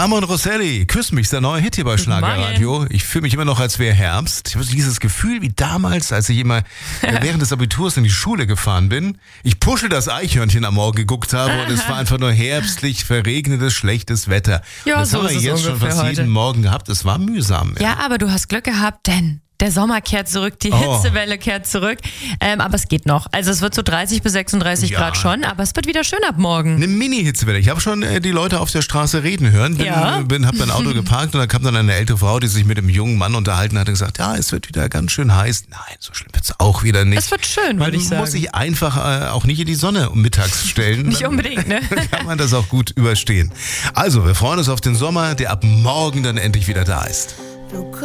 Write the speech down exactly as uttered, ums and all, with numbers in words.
Ramon Rosselli, Küss mich, ist der neue Hit hier bei Schlagerradio. Ich fühle mich immer noch, als wäre Herbst. Ich habe dieses Gefühl wie damals, als ich immer während des Abiturs in die Schule gefahren bin. Ich Puschel das Eichhörnchen am Morgen geguckt habe und es war einfach nur herbstlich, verregnetes, schlechtes Wetter. Ja, das so haben wir ist es jetzt schon fast ungefähr jeden heute. Morgen gehabt. Es war mühsam. Ja, aber du hast Glück gehabt, denn der Sommer kehrt zurück, die Oh. Hitzewelle kehrt zurück. Ähm, aber es geht noch. Also es wird so dreißig bis sechsunddreißig Ja. Grad schon, aber es wird wieder schön ab morgen. Eine Mini-Hitzewelle. Ich habe schon äh, die Leute auf der Straße reden hören. Bin, Ja. bin, hab mein Auto geparkt und da kam dann eine ältere Frau, die sich mit einem jungen Mann unterhalten hat und gesagt, ja, es wird wieder ganz schön heiß. Nein, so schlimm wird's auch wieder nicht. Es wird schön, Man würde ich sagen. muss sich einfach äh, auch nicht in die Sonne mittags stellen. Nicht unbedingt, ne? Dann kann man das auch gut überstehen. Also, wir freuen uns auf den Sommer, der ab morgen dann endlich wieder da ist.